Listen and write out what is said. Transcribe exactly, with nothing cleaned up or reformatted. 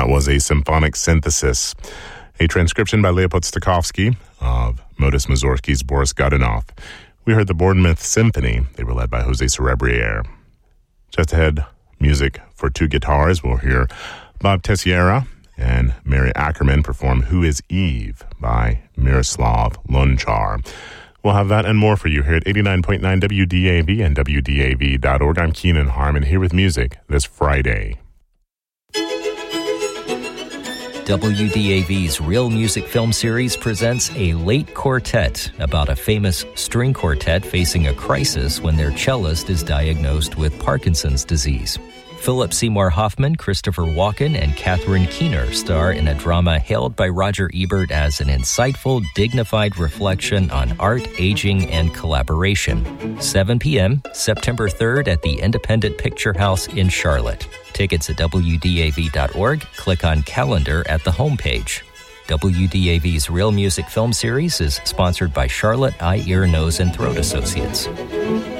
That was a symphonic synthesis, a transcription by Leopold Stokowski of Modest Mussorgsky's Boris Godunov. We heard the Bournemouth Symphony. They were led by Jose Cerebriere. Just ahead, music for two guitars. We'll hear Bob Tessiera and Mary Ackerman perform Who is Eve by Miroslav Lonchar. We'll have that and more for you here at eighty-nine point nine W D A V and W D A V dot org. I'm Keenan Harmon here with music this Friday. W D A V's Real Music Film Series presents A Late Quartet about a famous string quartet facing a crisis when their cellist is diagnosed with Parkinson's disease. Philip Seymour Hoffman, Christopher Walken, and Catherine Keener star in a drama hailed by Roger Ebert as an insightful, dignified reflection on art, aging, and collaboration. seven p.m., September third at the Independent Picture House in Charlotte. Tickets at W D A V dot org. Click on Calendar at the homepage. W D A V's Real Music Film Series is sponsored by Charlotte Eye, Ear, Nose, and Throat Associates.